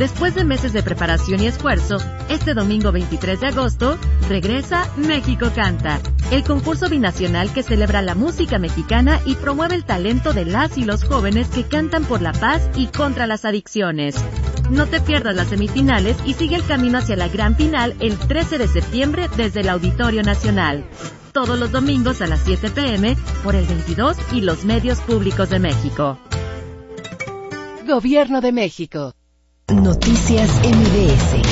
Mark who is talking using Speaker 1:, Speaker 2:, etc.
Speaker 1: Después de meses de preparación y esfuerzo, este domingo 23 de agosto, regresa México Canta, el concurso binacional que celebra la música mexicana y promueve el talento de las y los jóvenes que cantan por la paz y contra las adicciones. No te pierdas las semifinales y sigue el camino hacia la gran final el 13 de septiembre desde el Auditorio Nacional. Todos los domingos a las 7 p.m. por el 22 y los medios públicos de México.
Speaker 2: Gobierno de México.
Speaker 3: Noticias MBS.